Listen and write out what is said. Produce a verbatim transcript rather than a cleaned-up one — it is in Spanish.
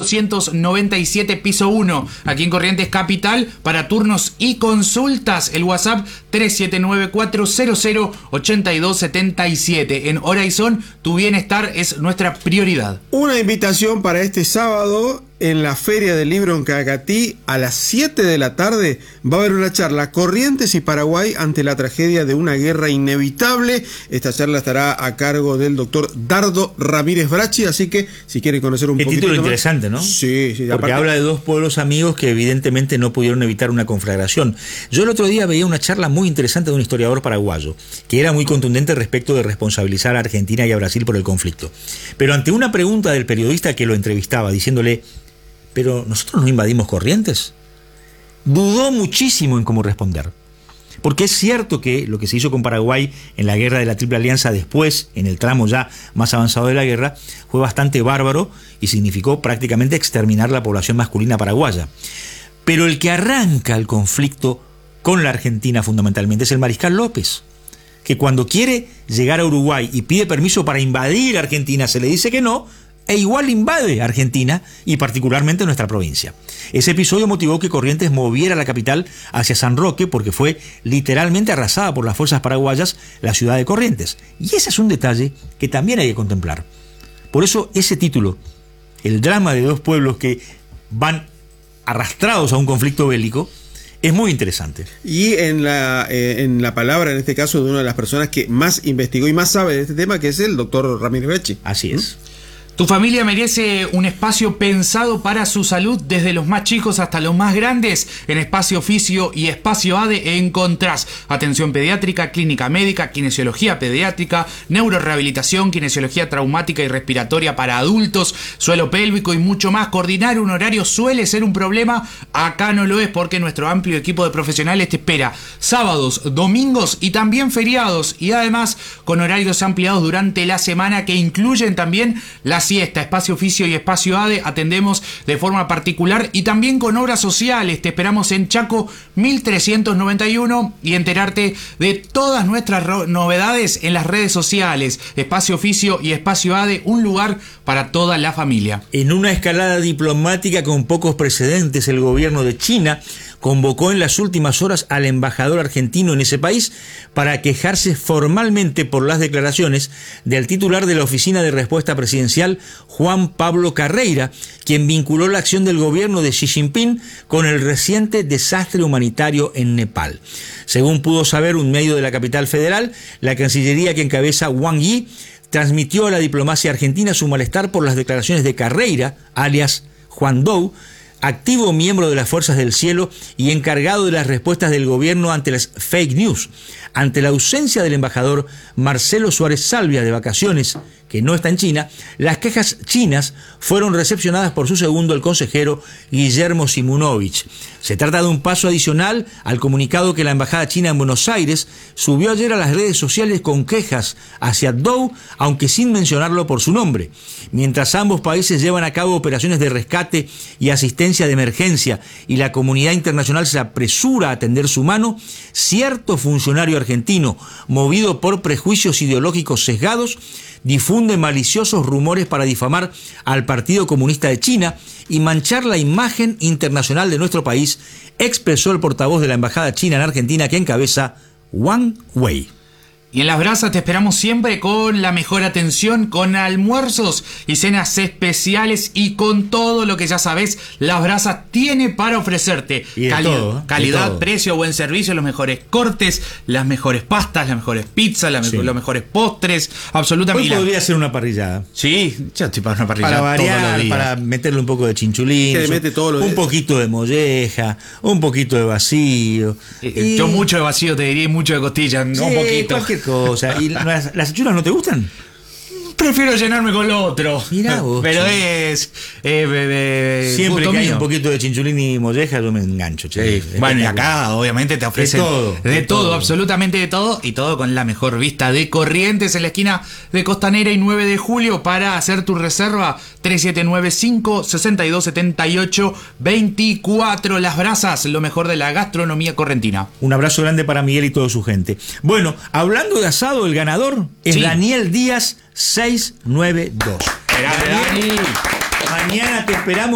cuatrocientos noventa y siete, piso uno, aquí en Corrientes Capital. Para turnos y consultas, el WhatsApp tres siete nueve cuatro cero cero ocho dos siete siete. En Horizon, tu bienestar es nuestra prioridad. Una invitación para este sábado en la Feria del Libro en Cacatí. A las siete de la tarde va a haber una charla, Corrientes y Paraguay ante la tragedia de una guerra inevitable. Esta charla estará a cargo del doctor Dardo Ramírez Brachi, así que si quieren conocer un Qué poquito título más, interesante, ¿no? Sí, sí. Porque aparte habla de dos pueblos amigos que evidentemente no pudieron evitar una conflagración. Yo el otro día veía una charla muy interesante de un historiador paraguayo, que era muy contundente respecto de responsabilizar a Argentina y a Brasil por el conflicto. Pero ante una pregunta del periodista que lo entrevistaba, diciéndole: ¿pero nosotros no invadimos Corrientes?, dudó muchísimo en cómo responder. Porque es cierto que lo que se hizo con Paraguay en la guerra de la Triple Alianza después, en el tramo ya más avanzado de la guerra, fue bastante bárbaro y significó prácticamente exterminar la población masculina paraguaya. Pero el que arranca el conflicto con la Argentina fundamentalmente es el Mariscal López, que cuando quiere llegar a Uruguay y pide permiso para invadir Argentina, se le dice que no, e igual invade Argentina y particularmente nuestra provincia. Ese episodio motivó que Corrientes moviera la capital hacia San Roque, porque fue literalmente arrasada por las fuerzas paraguayas la ciudad de Corrientes. Y ese es un detalle que también hay que contemplar. Por eso ese título, el drama de dos pueblos que van arrastrados a un conflicto bélico, es muy interesante. Y en la, eh, en la palabra, en este caso, de una de las personas que más investigó y más sabe de este tema, que es el doctor Ramírez Brachi. Así es. ¿Mm? Tu familia merece un espacio pensado para su salud, desde los más chicos hasta los más grandes. En Espacio Fisio y Espacio A D E encontrás atención pediátrica, clínica médica, kinesiología pediátrica, neurorehabilitación, kinesiología traumática y respiratoria para adultos, suelo pélvico y mucho más. Coordinar un horario suele ser un problema, acá no lo es, porque nuestro amplio equipo de profesionales te espera sábados, domingos y también feriados, y además con horarios ampliados durante la semana que incluyen también las siesta. Espacio Fisio y Espacio A D E atendemos de forma particular y también con obras sociales. Te esperamos en Chaco mil trescientos noventa y uno y enterarte de todas nuestras novedades en las redes sociales. Espacio Fisio y Espacio A D E, un lugar para toda la familia. En una escalada diplomática con pocos precedentes, el gobierno de China convocó en las últimas horas al embajador argentino en ese país para quejarse formalmente por las declaraciones del titular de la Oficina de Respuesta Presidencial, Juan Pablo Carreira, quien vinculó la acción del gobierno de Xi Jinping con el reciente desastre humanitario en Nepal. Según pudo saber un medio de la capital federal, la Cancillería que encabeza Wang Yi transmitió a la diplomacia argentina su malestar por las declaraciones de Carreira, alias Juan Dou, activo miembro de las Fuerzas del Cielo y encargado de las respuestas del gobierno ante las fake news. Ante la ausencia del embajador Marcelo Suárez Salvia de vacaciones, que no está en China, las quejas chinas fueron recepcionadas por su segundo, el consejero Guillermo Simunovich. Se trata de un paso adicional al comunicado que la Embajada China en Buenos Aires subió ayer a las redes sociales con quejas hacia Dou, aunque sin mencionarlo por su nombre. Mientras ambos países llevan a cabo operaciones de rescate y asistencia de emergencia y la comunidad internacional se apresura a tender su mano, cierto funcionario argentino, movido por prejuicios ideológicos sesgados, difunde maliciosos rumores para difamar al Partido Comunista de China y manchar la imagen internacional de nuestro país, expresó el portavoz de la Embajada China en Argentina que encabeza Wang Wei. Y en Las Brasas te esperamos siempre con la mejor atención, con almuerzos y cenas especiales y con todo lo que ya sabes, Las Brasas tiene para ofrecerte. Cali todo, ¿eh? Calidad, todo. Precio, buen servicio, los mejores cortes, las mejores pastas, las mejores pizzas, las Sí. me los mejores postres, absolutamente. Hoy podría ser una parrillada. Sí, ya estoy para una parrilla Para todos los variar, días. para meterle un poco de chinchulín, Que le mete todos los un días. poquito de molleja, un poquito de vacío. Eh, Yo mucho de vacío te diría y mucho de costilla, no Sí, un poquito. cualquier cosa. ¿Y las, las achuras no te gustan? Prefiero llenarme con lo otro. Mirá vos, Pero che. es eh, eh, Siempre gusto que hay mío. un poquito de chinchulín y molleja, yo me engancho, che. Sí. Bueno, y acá obviamente te ofrecen De todo, de de todo, todo. absolutamente de todo, y todo con la mejor vista de Corrientes, en la esquina de Costanera y nueve de julio. Para hacer tu reserva, tres siete nueve cinco, seis dos siete ocho, dos cuatro. Las Brasas, lo mejor de la gastronomía correntina. Un abrazo grande para Miguel y toda su gente. Bueno, hablando de asado, el ganador es Sí. Daniel Díaz seiscientos noventa y dos. Esperá, Dani. Mañana te esperamos.